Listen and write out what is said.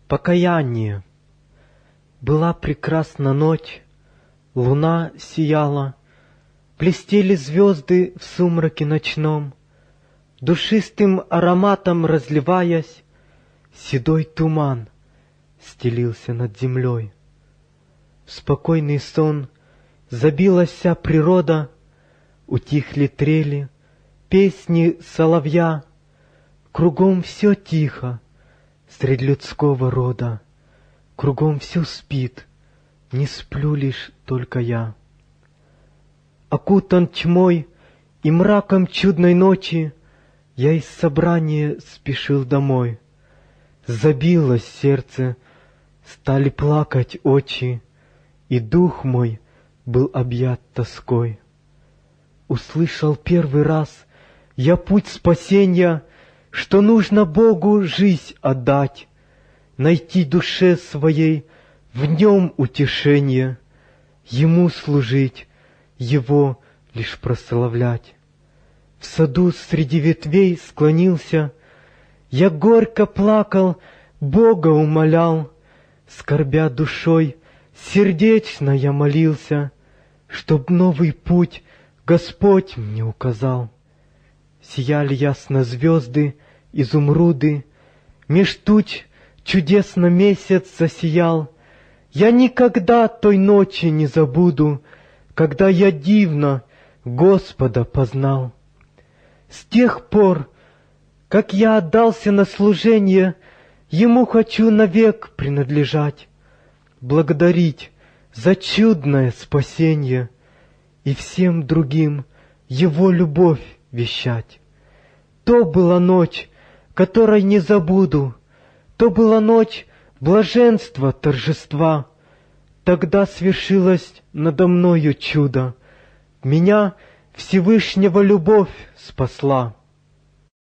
Покаяние. Была прекрасна ночь, луна сияла, блестели звезды в сумраке ночном, душистым ароматом разливаясь, седой туман стелился над землей. В спокойный сон забилась вся природа, утихли трели, песни соловья, кругом все тихо средь людского рода, кругом все спит, не сплю лишь только я. Окутан тьмой и мраком чудной ночи, я из собрания спешил домой. Забилось сердце, стали плакать очи, и дух мой был объят тоской. Услышал первый раз я путь спасенья, что нужно Богу жизнь отдать, найти душе своей в Нем утешение, Ему служить, Его лишь прославлять. В саду среди ветвей склонился, я горько плакал, Бога умолял, скорбя душой, сердечно я молился, чтоб новый путь Господь мне указал. Сияли ясно звезды, изумруды, меж туч чудесно месяц засиял. Я никогда той ночи не забуду, когда я дивно Господа познал. С тех пор, как я отдался на служение, Ему хочу навек принадлежать, благодарить за чудное спасенье и всем другим Его любовь вещать. То была ночь, которой не забуду, то была ночь блаженства, торжества. Тогда свершилось надо мною чудо, меня Всевышнего любовь спасла.